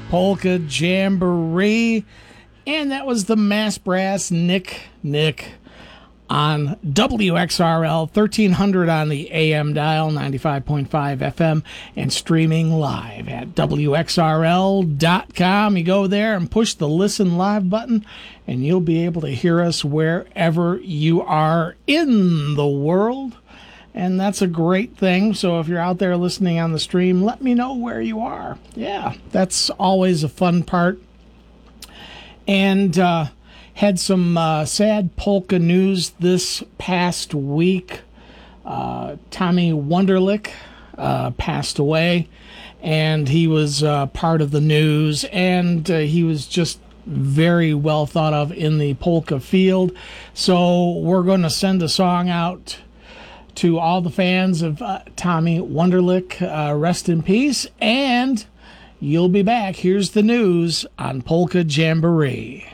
Polka Jamboree. And that was the Mass Brass Nick on WXRL 1300 on the AM dial, 95.5 FM, and streaming live at WXRL.com. You go there and push the Listen Live button, and you'll be able to hear us wherever you are in the world. And that's a great thing. So if you're out there listening on the stream, let me know where you are. Yeah, that's always a fun part. And had some sad polka news this past week. Tommy Wunderlich passed away, and he was part of the news, and he was just very well thought of in the polka field. So we're going to send a song out to all the fans of Tommy Wunderlich. Rest in peace, and you'll be back. Here's the news on Polka Jamboree.